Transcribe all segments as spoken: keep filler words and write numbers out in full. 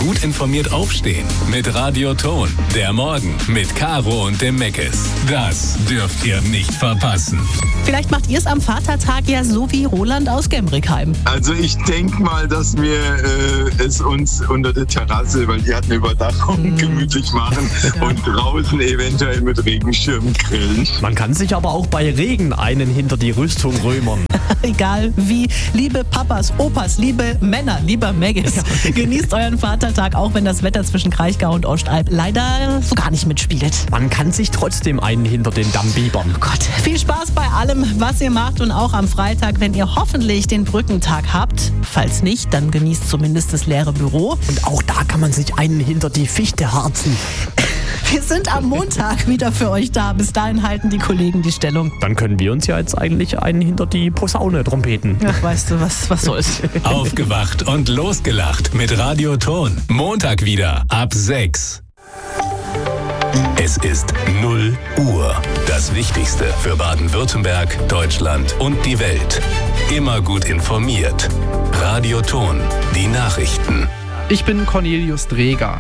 Gut informiert aufstehen mit Radio Ton. Der Morgen mit Caro und dem Meckes. Das dürft ihr nicht verpassen. Vielleicht macht ihr es am Vatertag ja so wie Roland aus Gemrickheim. Also ich denke mal, dass wir äh, es uns unter der Terrasse, weil die hat eine Überdachung, mm. gemütlich machen ja. und draußen eventuell mit Regenschirm grillen. Man kann sich aber auch bei Regen einen hinter die Rüstung römern. Egal wie, liebe Papas, Opas, liebe Männer, lieber Meggis, ja. genießt euren Vatertag, auch wenn das Wetter zwischen Kraichgau und Ostalb leider so gar nicht mitspielt. Man kann sich trotzdem einen hinter den Damm biebern. Oh Gott, viel Spaß bei allem, was ihr macht und auch am Freitag, wenn ihr hoffentlich den Brückentag habt. Falls nicht, dann genießt zumindest das leere Büro. Und auch da kann man sich einen hinter die Fichte harzen. Wir sind am Montag wieder für euch da. Bis dahin halten die Kollegen die Stellung. Dann können wir uns ja jetzt eigentlich einen hinter die Posaune trompeten. Ach, weißt du, was, was soll's. Aufgewacht und losgelacht mit Radio Ton. Montag wieder ab sechs. Es ist null Uhr. Das Wichtigste für Baden-Württemberg, Deutschland und die Welt. Immer gut informiert. Radio Ton. Die Nachrichten. Ich bin Cornelius Dreger.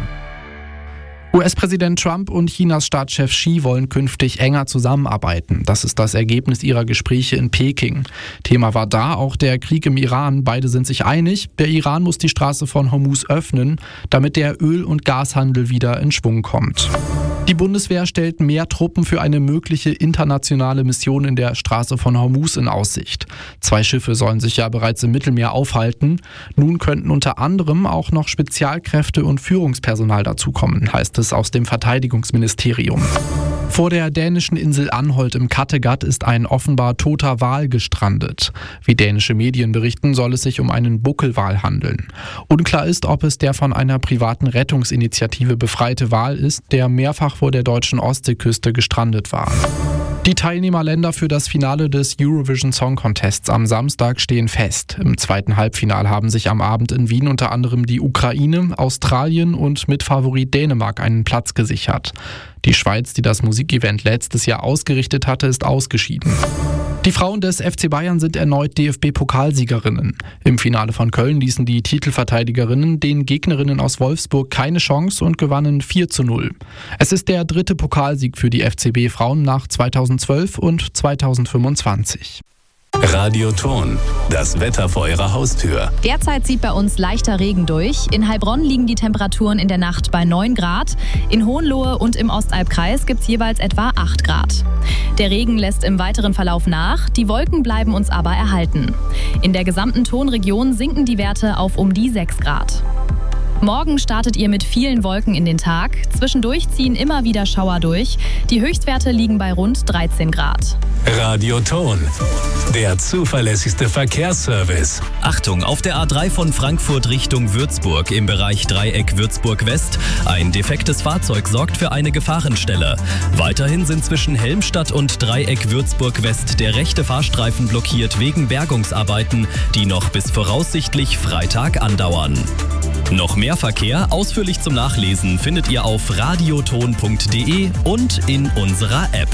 U S-Präsident Trump und Chinas Staatschef Xi wollen künftig enger zusammenarbeiten. Das ist das Ergebnis ihrer Gespräche in Peking. Thema war da auch der Krieg im Iran. Beide sind sich einig, der Iran muss die Straße von Hormuz öffnen, damit der Öl- und Gashandel wieder in Schwung kommt. Die Bundeswehr stellt mehr Truppen für eine mögliche internationale Mission in der Straße von Hormuz in Aussicht. Zwei Schiffe sollen sich ja bereits im Mittelmeer aufhalten. Nun könnten unter anderem auch noch Spezialkräfte und Führungspersonal dazukommen, heißt es aus dem Verteidigungsministerium. Vor der dänischen Insel Anholt im Kattegat ist ein offenbar toter Wal gestrandet. Wie dänische Medien berichten, soll es sich um einen Buckelwal handeln. Unklar ist, ob es der von einer privaten Rettungsinitiative befreite Wal ist, der mehrfach vor der deutschen Ostseeküste gestrandet war. Die Teilnehmerländer für das Finale des Eurovision Song Contests am Samstag stehen fest. Im zweiten Halbfinale haben sich am Abend in Wien unter anderem die Ukraine, Australien und Mitfavorit Dänemark einen Platz gesichert. Die Schweiz, die das Musikevent letztes Jahr ausgerichtet hatte, ist ausgeschieden. Die Frauen des F C Bayern sind erneut D F B-Pokalsiegerinnen. Im Finale von Köln ließen die Titelverteidigerinnen den Gegnerinnen aus Wolfsburg keine Chance und gewannen vier zu null. Es ist der dritte Pokalsieg für die F C B-Frauen nach zweitausendzwölf und zweitausendfünfundzwanzig. Radio Ton. Das Wetter vor Ihrer Haustür. Derzeit zieht bei uns leichter Regen durch. In Heilbronn liegen die Temperaturen in der Nacht bei neun Grad. In Hohenlohe und im Ostalbkreis gibt es jeweils etwa acht Grad. Der Regen lässt im weiteren Verlauf nach. Die Wolken bleiben uns aber erhalten. In der gesamten Tonregion sinken die Werte auf um die sechs Grad. Morgen startet ihr mit vielen Wolken in den Tag. Zwischendurch ziehen immer wieder Schauer durch. Die Höchstwerte liegen bei rund dreizehn Grad. Radio Ton. Der zuverlässigste Verkehrsservice. Achtung, auf der A drei von Frankfurt Richtung Würzburg im Bereich Dreieck Würzburg-West. Ein defektes Fahrzeug sorgt für eine Gefahrenstelle. Weiterhin sind zwischen Helmstadt und Dreieck Würzburg-West der rechte Fahrstreifen blockiert wegen Bergungsarbeiten, die noch bis voraussichtlich Freitag andauern. Noch mehr Verkehr ausführlich zum Nachlesen findet ihr auf radioton punkt de und in unserer App.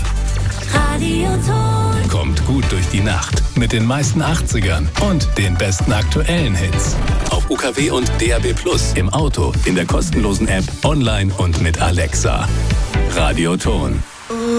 Radio Ton. Kommt gut durch die Nacht mit den meisten achtzigern und den besten aktuellen Hits. Auf U K W und D A B Plus, im Auto, in der kostenlosen App, online und mit Alexa. Radio Ton.